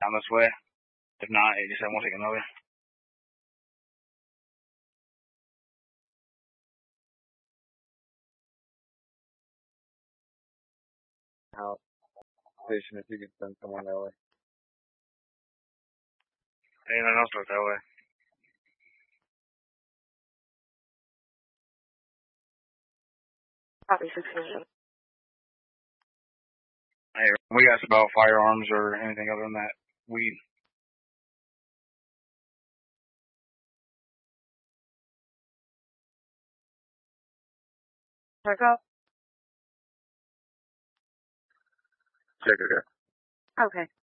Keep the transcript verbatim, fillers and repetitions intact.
down this way. If not, eighty-seven will take another. Out station if you could send someone that way. Anyone else look that way? Copy sixteen. Hey, we asked about firearms or anything other than that. Weed. Check up. Check it out. Okay.